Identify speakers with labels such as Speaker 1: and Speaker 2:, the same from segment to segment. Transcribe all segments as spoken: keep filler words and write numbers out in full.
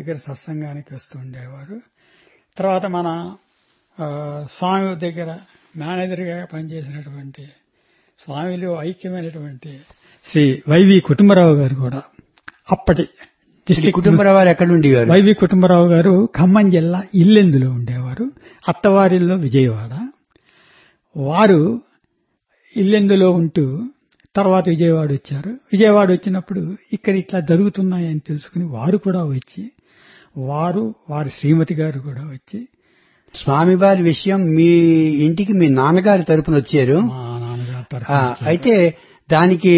Speaker 1: దగ్గర సత్సంగానికి వస్తూ ఉండేవారు. తర్వాత మన స్వామి దగ్గర మేనేజర్గా పనిచేసినటువంటి స్వామిలో ఐక్యమైనటువంటి శ్రీ వైవి కుటుంబరావు గారు కూడా అప్పటి డిస్ట్రిక్ట్
Speaker 2: కుటుంబరావు గారు ఎక్కడ ఉండేవారు?
Speaker 1: వైవి కుటుంబరావు గారు ఖమ్మం జిల్లా ఇల్లెందులో ఉండేవారు. అత్తవారిల్లో విజయవాడ. వారు ఇల్లెందులో ఉంటూ తర్వాత విజయవాడ వచ్చారు. విజయవాడ వచ్చినప్పుడు ఇక్కడ ఇట్లా జరుగుతున్నాయని తెలుసుకుని వారు కూడా వచ్చి, వారు వారి శ్రీమతి గారు కూడా వచ్చి,
Speaker 2: స్వామివారి విషయం మీ ఇంటికి మీ నాన్నగారి తరపున వచ్చారు.
Speaker 1: మా నాన్నగారి తరపున వచ్చారు.
Speaker 2: అయితే దానికి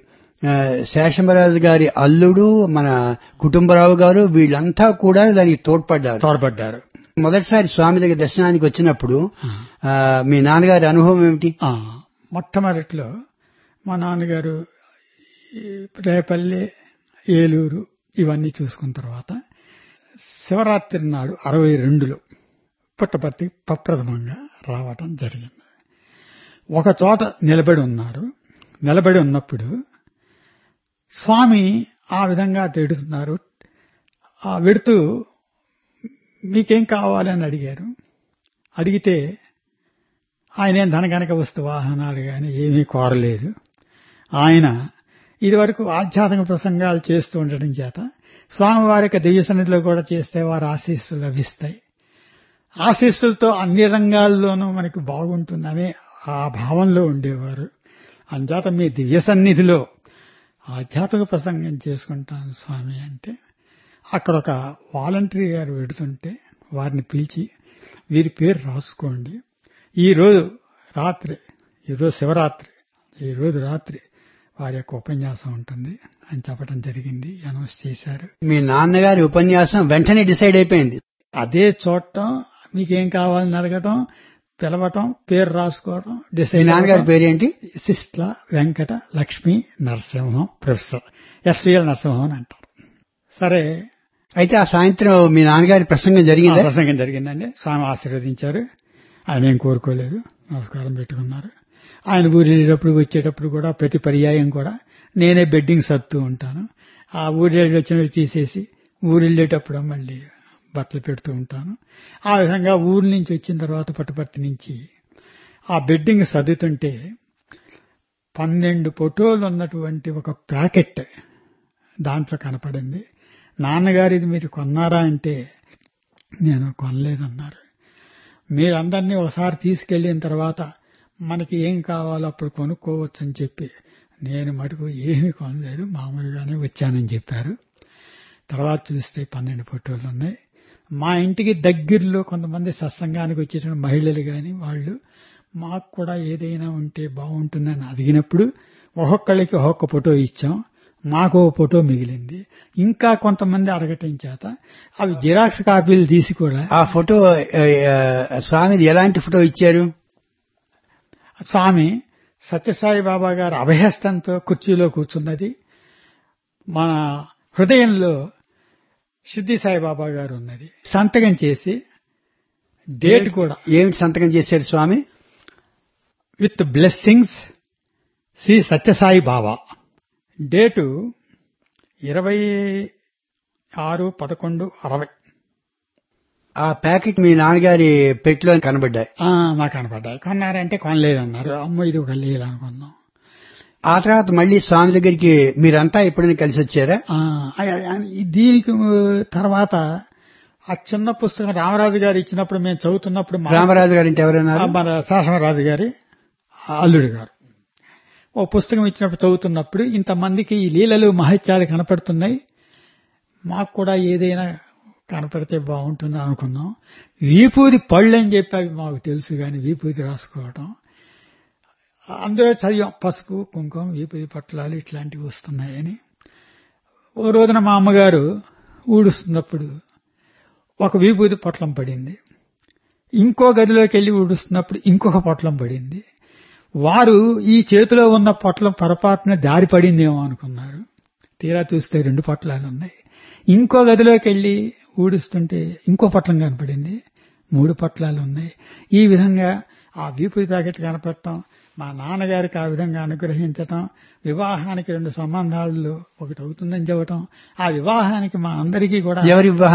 Speaker 2: శేషమరాజు గారి అల్లుడు, మన కుటుంబరావు గారు వీళ్ళంతా కూడా దానికి తోడ్పడ్డారు
Speaker 1: తోడ్పడ్డారు
Speaker 2: మొదటిసారి స్వామి దగ్గర దర్శనానికి వచ్చినప్పుడు మీ నాన్నగారి అనుభవం ఏమిటి?
Speaker 1: మొట్టమొదట్లో మా నాన్నగారు రేపల్లి, ఏలూరు ఇవన్నీ చూసుకున్న తర్వాత శివరాత్రి నాడు అరవై రెండులో పుట్టపర్తి ప్రప్రథమంగా రావటం జరిగింది. ఒక చోట నిలబడి ఉన్నారు. నిలబడి ఉన్నప్పుడు స్వామి ఆ విధంగా అటు వెడుతున్నారు. ఆ వెడుతూ మీకేం కావాలని అడిగారు. అడిగితే ఆయన ఏం ధనకనక వస్తు వాహనాలు కానీ ఏమీ కోరలేదు. ఆయన ఇదివరకు ఆధ్యాత్మిక ప్రసంగాలు చేస్తూ ఉండటం చేత స్వామివారి యొక్క దివ్య సన్నిధిలో కూడా చేస్తే వారి ఆశీస్సులు లభిస్తాయి. ఆశీస్సులతో అన్ని రంగాల్లోనూ మనకు బాగుంటుందనే ఆ భావంలో ఉండేవారు. అంచేత మీ దివ్య సన్నిధిలో ఆధ్యాత్మిక ప్రసంగం చేసుకుంటాను స్వామి అంటే, అక్కడ ఒక వాలంటరీ గారు పెడుతుంటే వారిని పిలిచి వీరి పేరు రాసుకోండి, ఈ రోజు రాత్రి, ఈరోజు శివరాత్రి, ఈ రోజు రాత్రి వారి యొక్క ఉపన్యాసం ఉంటుంది అని చెప్పడం జరిగింది. అనౌన్స్ చేశారు.
Speaker 2: మీ నాన్నగారి ఉపన్యాసం వెంటనే డిసైడ్ అయిపోయింది.
Speaker 1: అదే చూడటం, మీకేం కావాలని అడగటం, పిలవటం, పేరు రాసుకోవడం డిసైడ్.
Speaker 2: నాన్నగారి పేరు ఏంటి?
Speaker 1: సిస్ట్ల వెంకట లక్ష్మీ నరసింహం, ప్రొఫెసర్ ఎస్విఎల్ నరసింహం అని అంటారు. సరే,
Speaker 2: అయితే ఆ సాయంత్రం మీ నాన్నగారి ప్రసంగం జరిగింది.
Speaker 1: ప్రసంగం జరిగిందండి. స్వామి ఆశీర్వదించారు. ఆయన ఏం కోరుకోలేదు, నమస్కారం పెట్టుకున్నారు. ఆయన ఊరు వెళ్ళేటప్పుడు వచ్చేటప్పుడు కూడా ప్రతి పర్యాయం కూడా నేనే బెడ్డింగ్ సర్దుతూ ఉంటాను. ఆ ఊరి వచ్చినవి తీసేసి ఊరు వెళ్ళేటప్పుడు మళ్ళీ బట్టలు పెడుతూ ఉంటాను. ఆ విధంగా ఊరి నుంచి వచ్చిన తర్వాత పుట్టపర్తి నుంచి ఆ బెడ్డింగ్ సర్దుతుంటే పన్నెండు ఫోటోలు ఉన్నటువంటి ఒక ప్యాకెట్ దాంట్లో కనపడింది. నాన్నగారు ఇది మీరు కొన్నారా అంటే నేను కొనలేదన్నారు. మీరందరినీ ఒకసారి తీసుకెళ్లిన తర్వాత మనకి ఏం కావాలో అప్పుడు కొనుక్కోవచ్చు అని చెప్పి నేను మటుకు ఏమీ కొనలేదు, మామూలుగానే వచ్చానని చెప్పారు. తర్వాత చూస్తే పన్నెండు ఫోటోలు ఉన్నాయి. మా ఇంటికి దగ్గరలో కొంతమంది సత్సంగానికి వచ్చేటువంటి మహిళలు గాని వాళ్ళు మాకు కూడా ఏదైనా ఉంటే బాగుంటుందని అడిగినప్పుడు ఒక్కొక్కళ్ళకి ఒక్కొక్క ఫోటో ఇచ్చాం. మాకు ఓ ఫోటో మిగిలింది. ఇంకా కొంతమంది అడగటం చేత అవి జిరాక్స్ కాపీలు తీసి కూడా.
Speaker 2: ఆ ఫోటో స్వామిది ఎలాంటి ఫోటో ఇచ్చారు?
Speaker 1: స్వామి సత్యసాయి బాబా గారు అభయహస్తంతో కుర్చీలో కూర్చున్నది. మన హృదయంలో సిద్ధి సాయిబాబా గారు ఉన్నది. సంతకం చేసి డేట్ కూడా.
Speaker 2: ఏమిటి సంతకం చేశారు స్వామి?
Speaker 1: With blessings Shri Sathya Sai Baba. Date ఇరవై ఆరు పదకొండు అరవై.
Speaker 2: ఆ ప్యాకెట్ మీ నాన్నగారి పెట్టిలో కనబడ్డాయి.
Speaker 1: మాకు కనబడ్డాయి. కొన్నారంటే కొనలేదన్నారు. అమ్మ ఇది ఒక లేదనుకున్నాం.
Speaker 2: ఆ తర్వాత మళ్లీ స్వామి దగ్గరికి మీరంతా ఎప్పుడైనా కలిసి వచ్చారా?
Speaker 1: దీనికి తర్వాత ఆ చిన్న పుస్తకం రామరాజు గారు ఇచ్చినప్పుడు మేము చదువుతున్నప్పుడు.
Speaker 2: రామరాజు గారు అంటే ఎవరైనా?
Speaker 1: మన శాసనరాజు గారి అల్లుడు గారు. ఓ పుస్తకం ఇచ్చినప్పుడు చదువుతున్నప్పుడు ఇంతమందికి ఈ లీలలు మహత్యాలు కనపడుతున్నాయి, మాకు కూడా ఏదైనా కనపడితే బాగుంటుంది అనుకున్నాం. వీపూది పళ్ళు అని చెప్పి అవి మాకు తెలుసు కానీ వీపూది రాసుకోవటం అందులో చదివాం. పసుపు, కుంకుమ, వీపూది పట్లాలు ఇట్లాంటివి వస్తున్నాయని. ఓ రోజున మా అమ్మగారు ఊడుస్తున్నప్పుడు ఒక వీపూది పొట్లం పడింది. ఇంకో గదిలోకి వెళ్లి ఊడుస్తున్నప్పుడు ఇంకొక పొట్లం పడింది. వారు ఈ చేతిలో ఉన్న పొట్లం పొరపాటున దారి పడిందేమో అనుకున్నారు. తీరా చూస్తే రెండు పొట్లాలు ఉన్నాయి. ఇంకో గదిలోకి వెళ్లి ఊడుస్తుంటే ఇంకో పొట్లం కనపడింది. మూడు పొట్లాలు ఉన్నాయి. ఈ విధంగా ఆ వీపూది ప్యాకెట్ కనపడటం, మా నాన్నగారికి ఆ విధంగా అనుగ్రహించటం, వివాహానికి రెండు సంబంధాల్లో ఒకటి అవుతుందని చెప్పటం, ఆ వివాహానికి మా అందరికీ కూడా.
Speaker 2: ఎవరి వివాహం?